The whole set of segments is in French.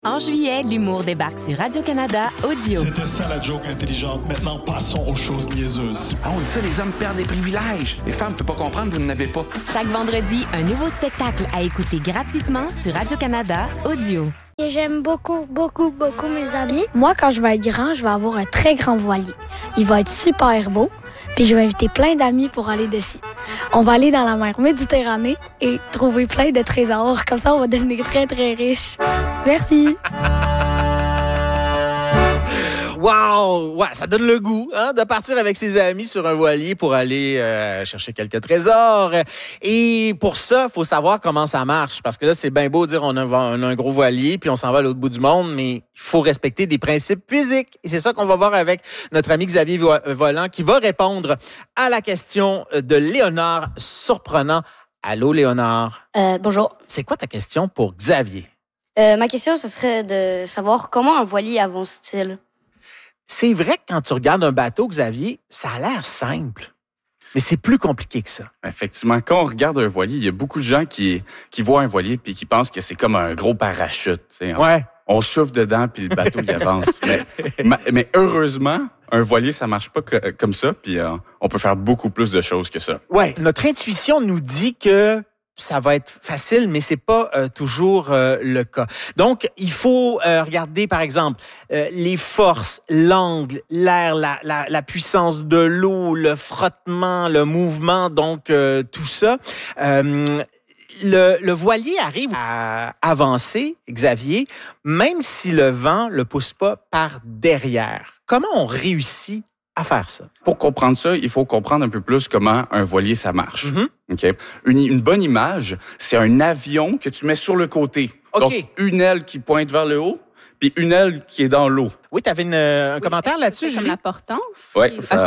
En juillet, l'humour débarque sur Radio-Canada Audio. C'était ça la joke intelligente. Maintenant, passons aux choses niaiseuses. Ah, on dit ça, les hommes perdent des privilèges. Les femmes ne peuvent pas comprendre, vous n'en avez pas. Chaque vendredi, un nouveau spectacle à écouter gratuitement sur Radio-Canada Audio. Et j'aime beaucoup mes amis. Moi, quand je vais être grand, je vais avoir un très grand voilier. Il va être super beau, puis je vais inviter plein d'amis pour aller dessus. On va aller dans la mer Méditerranée et trouver plein de trésors. Comme ça, on va devenir très, très riches. Merci! Wow! Ouais, ça donne le goût de partir avec ses amis sur un voilier pour aller chercher quelques trésors. Et pour ça, il faut savoir comment ça marche. Parce que là, c'est bien beau de dire on a un gros voilier puis on s'en va à l'autre bout du monde, mais il faut respecter des principes physiques. Et c'est ça qu'on va voir avec notre ami Xavier Volant qui va répondre à la question de Léonard Surprenant. Allô, Léonard? Bonjour. C'est quoi ta question pour Xavier? Ma question, ce serait de savoir comment un voilier avance-t-il? C'est vrai que quand tu regardes un bateau, Xavier, ça a l'air simple. Mais c'est plus compliqué que ça. Effectivement, quand on regarde un voilier, il y a beaucoup de gens qui voient un voilier puis qui pensent que c'est comme un gros parachute. Ouais. On souffle dedans puis le bateau il avance. Mais heureusement, un voilier, ça marche pas comme ça. Puis on peut faire beaucoup plus de choses que ça. Ouais. Notre intuition nous dit que ça va être facile, mais c'est pas toujours le cas. Donc, il faut regarder, par exemple, les forces, l'angle, l'air, la puissance de l'eau, le frottement, le mouvement, donc tout ça. Le voilier arrive à avancer, Xavier, même si le vent le pousse pas par derrière. Comment on réussit à faire ça? Pour comprendre ça, il faut comprendre un peu plus comment un voilier, ça marche. Mm-hmm. Okay? Une bonne image, c'est un avion que tu mets sur le côté. Okay. Donc, une aile qui pointe vers le haut, puis une aile qui est dans l'eau. Oui, tu avais un commentaire là-dessus, Julie? Julie? L'importance. Oui,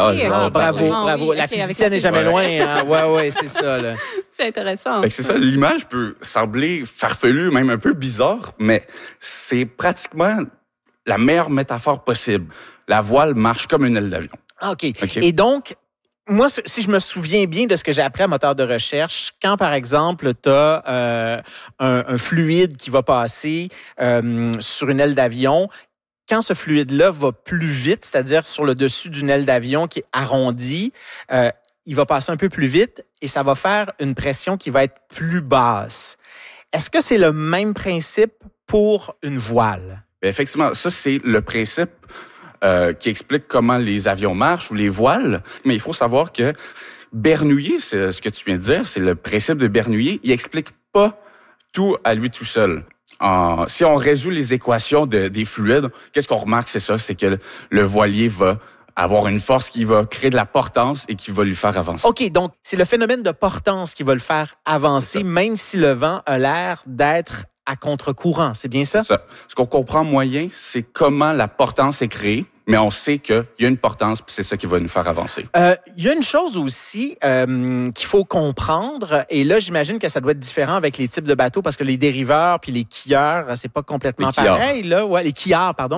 bravo. Oui, la physicienne n'est jamais loin. Hein? Ouais, c'est ça. Là. C'est intéressant. Fait que c'est ça, l'image peut sembler farfelue, même un peu bizarre, mais c'est pratiquement la meilleure métaphore possible. La voile marche comme une aile d'avion. OK. Et donc, moi, si je me souviens bien de ce que j'ai appris à moteur de recherche, quand, par exemple, tu as un fluide qui va passer sur une aile d'avion, quand ce fluide-là va plus vite, c'est-à-dire sur le dessus d'une aile d'avion qui est arrondie, il va passer un peu plus vite et ça va faire une pression qui va être plus basse. Est-ce que c'est le même principe pour une voile? Bien, effectivement, ça, c'est le principe qui explique comment les avions marchent ou les voiles. Mais il faut savoir que Bernoulli, c'est ce que tu viens de dire, c'est le principe de Bernoulli, il explique pas tout à lui tout seul. Si on résout les équations des fluides, qu'est-ce qu'on remarque, c'est ça, c'est que le voilier va avoir une force qui va créer de la portance et qui va lui faire avancer. OK, donc c'est le phénomène de portance qui va le faire avancer, même si le vent a l'air d'être à contre-courant, c'est bien ça? Ça. Ce qu'on comprend moyen, c'est comment la portance est créée, mais on sait qu'il y a une portance, puis c'est ça qui va nous faire avancer. Il y a une chose aussi qu'il faut comprendre, et là, j'imagine que ça doit être différent avec les types de bateaux, parce que les dériveurs puis les quilleurs, c'est pas complètement pareil. Là, ouais, les quillards, pardon.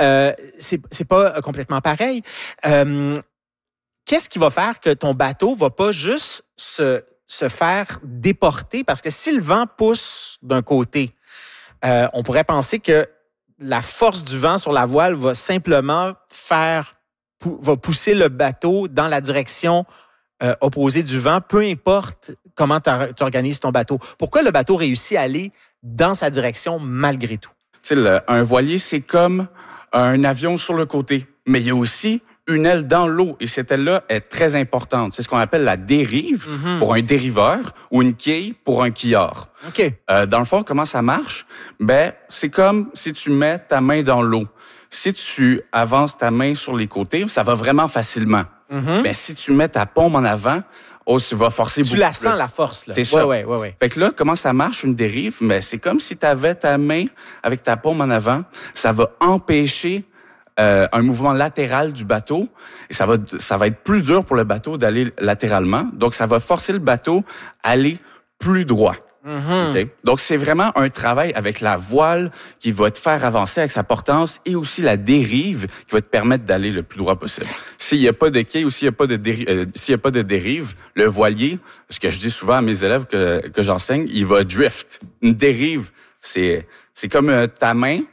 C'est pas complètement pareil. Qu'est-ce qui va faire que ton bateau va pas juste se faire déporter? Parce que si le vent pousse d'un côté, on pourrait penser que la force du vent sur la voile va simplement va pousser le bateau dans la direction opposée du vent, peu importe comment tu organises ton bateau. Pourquoi le bateau réussit à aller dans sa direction malgré tout? Tu sais, un voilier, c'est comme un avion sur le côté, mais il y a aussi une aile dans l'eau, et cette aile-là est très importante. C'est ce qu'on appelle la dérive pour un dériveur ou une quille pour un quillard. OK. Dans le fond, comment ça marche? Ben, c'est comme si tu mets ta main dans l'eau. Si tu avances ta main sur les côtés, ça va vraiment facilement. Ben, si tu mets ta paume en avant, tu vas forcer beaucoup plus. Tu la sens, la force, là. C'est ça. Ouais. Fait que là, comment ça marche, une dérive? Ben, c'est comme si tu avais ta main avec ta paume en avant. Ça va empêcher un mouvement latéral du bateau, et ça va être plus dur pour le bateau d'aller latéralement. Donc, ça va forcer le bateau à aller plus droit. Okay? Donc, c'est vraiment un travail avec la voile qui va te faire avancer avec sa portance, et aussi la dérive qui va te permettre d'aller le plus droit possible. S'il n'y a pas de quai ou s'il n'y a pas de dérive, le voilier, ce que je dis souvent à mes élèves que j'enseigne, il va drift. Une dérive, c'est comme ta main